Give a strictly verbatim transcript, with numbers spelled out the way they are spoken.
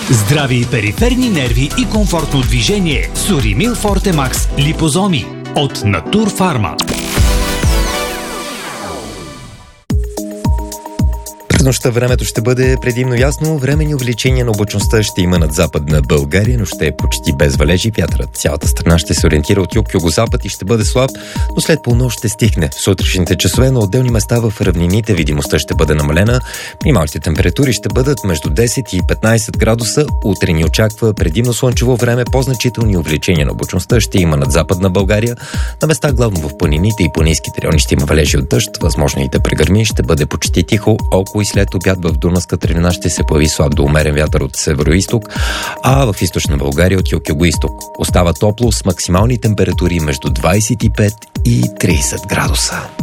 Здрави периферни нерви и комфортно движение с Уримил Форте Макс липозоми от Натурфарма. През нощта времето ще бъде предимно ясно, временни увеличения на облачността ще има над Западна България, но ще е почти без валежи. Вятърът цялата страна ще се ориентира от юг-югозапад и ще бъде слаб, но след полунощ ще стихне. В сутрешните часове на отделни места в равнините видимостта ще бъде намалена. Минималните температури ще бъдат между десет и петнайсет градуса. Утре ни очаква предимно слънчево време, по-значителни увеличения на облачността ще има над Западна България. На места главно в планините и планинските райони ще има валежи от дъжд, възможно и да прегърми, ще бъде почти тихо. Около и след обяд в Дунавската равнина ще се появи слаб до умерен вятър от северо-исток, а в източна България от юг-юго-исток. Остава топло с максимални температури между двайсет и пет и трийсет градуса.